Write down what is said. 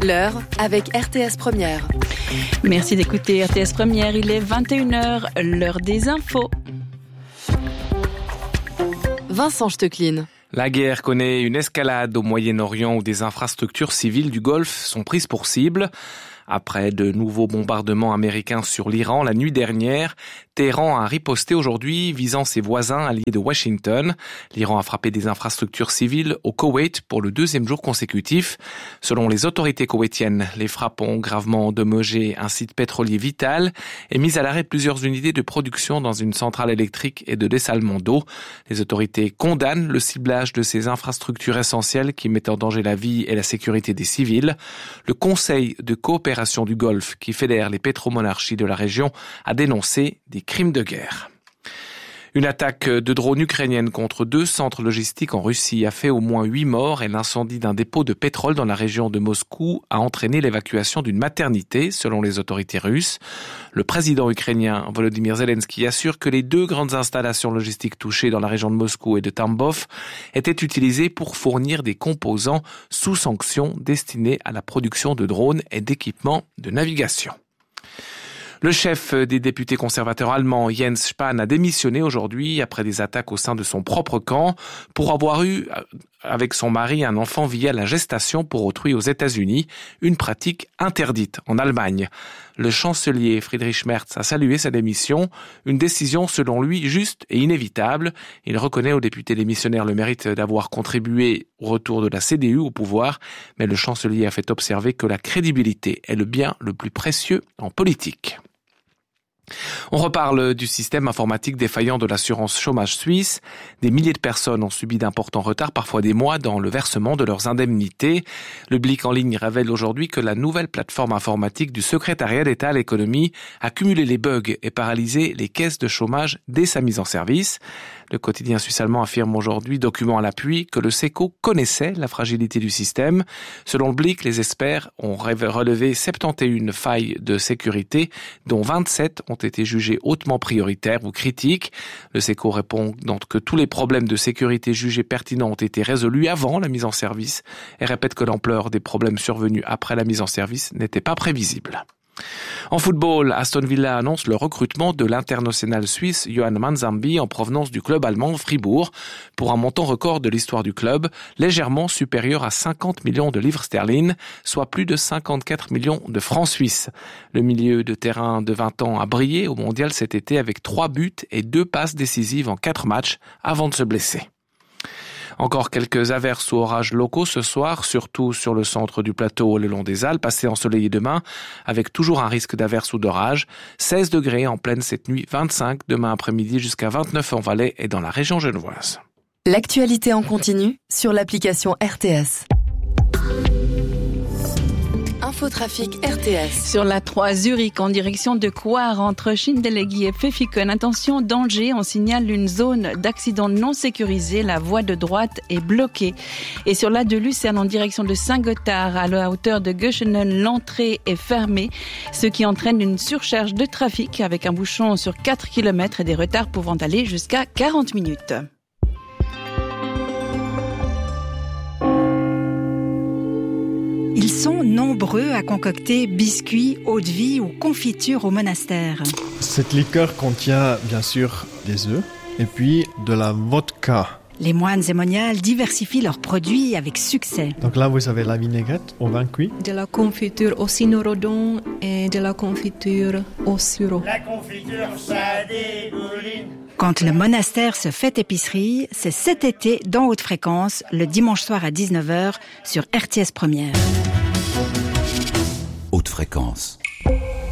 L'heure avec RTS Première. Merci d'écouter RTS Première, il est 21h, l'heure des infos. Vincent Stecklin. La guerre connaît une escalade au Moyen-Orient où des infrastructures civiles du Golfe sont prises pour cible. Après de nouveaux bombardements américains sur l'Iran la nuit dernière, Téhéran a riposté aujourd'hui visant ses voisins alliés de Washington. L'Iran a frappé des infrastructures civiles au Koweït pour le deuxième jour consécutif. Selon les autorités koweïtiennes, les frappes ont gravement endommagé un site pétrolier vital et mis à l'arrêt plusieurs unités de production dans une centrale électrique et de dessalement d'eau. Les autorités condamnent le ciblage de ces infrastructures essentielles qui mettent en danger la vie et la sécurité des civils. Le Conseil de coopération du Golfe, qui fédère les pétromonarchies de la région, a dénoncé des crimes de guerre. Une attaque de drones ukrainienne contre 2 centres logistiques en Russie a fait au moins 8 morts et l'incendie d'un dépôt de pétrole dans la région de Moscou a entraîné l'évacuation d'une maternité, selon les autorités russes. Le président ukrainien Volodymyr Zelensky assure que les 2 grandes installations logistiques touchées dans la région de Moscou et de Tambov étaient utilisées pour fournir des composants sous sanction destinés à la production de drones et d'équipements de navigation. Le chef des députés conservateurs allemands, Jens Spahn, a démissionné aujourd'hui après des attaques au sein de son propre camp pour avoir eu avec son mari un enfant via la gestation pour autrui aux États-Unis, une pratique interdite en Allemagne. Le chancelier Friedrich Merz a salué sa démission, une décision selon lui juste et inévitable. Il reconnaît aux députés démissionnaires le mérite d'avoir contribué au retour de la CDU au pouvoir, mais le chancelier a fait observer que la crédibilité est le bien le plus précieux en politique. On reparle du système informatique défaillant de l'assurance chômage suisse. Des milliers de personnes ont subi d'importants retards, parfois des mois, dans le versement de leurs indemnités. Le Blick en ligne révèle aujourd'hui que la nouvelle plateforme informatique du secrétariat d'État à l'économie a cumulé les bugs et paralysé les caisses de chômage dès sa mise en service. Le quotidien suisse allemand affirme aujourd'hui, document à l'appui, que le SECO connaissait la fragilité du système. Selon le Blick, les experts ont relevé 71 failles de sécurité, dont 27 ont été jugées hautement prioritaires ou critiques. Le SECO répond donc que tous les problèmes de sécurité jugés pertinents ont été résolus avant la mise en service et répète que l'ampleur des problèmes survenus après la mise en service n'était pas prévisible. En football, Aston Villa annonce le recrutement de l'international suisse Yohan Manzambi en provenance du club allemand Fribourg pour un montant record de l'histoire du club, légèrement supérieur à 50 millions de livres sterling, soit plus de 54 millions de francs suisses. Le milieu de terrain de 20 ans a brillé au mondial cet été avec 3 buts et 2 passes décisives en 4 matchs avant de se blesser. Encore quelques averses ou orages locaux ce soir, surtout sur le centre du plateau le long des Alpes, assez ensoleillé demain, avec toujours un risque d'averse ou d'orage. 16 degrés en pleine cette nuit, 25 demain après-midi jusqu'à 29 en Valais et dans la région genevoise. L'actualité en continu sur l'application RTS. Infotrafic RTS. Sur la 3 Zurich en direction de Coire entre Schindellegi et Pfäffikon, attention danger, on signale une zone d'accident non sécurisée, la voie de droite est bloquée. Et sur la de Lucerne en direction de Saint-Gothard à la hauteur de Göschenen, l'entrée est fermée, ce qui entraîne une surcharge de trafic avec un bouchon sur 4 km et des retards pouvant aller jusqu'à 40 minutes. Ils sont nombreux à concocter biscuits, eau-de-vie ou confitures au monastère. Cette liqueur contient bien sûr des œufs et puis de la vodka. Les moines et moniales diversifient leurs produits avec succès. Donc là, vous avez la vinaigrette au vin cuit. De la confiture au cynorhodon et de la confiture au sureau. La confiture, ça dégouline. Quand le monastère se fait épicerie, c'est cet été dans Haute Fréquence, le dimanche soir à 19h sur RTS Première. Haute Fréquence.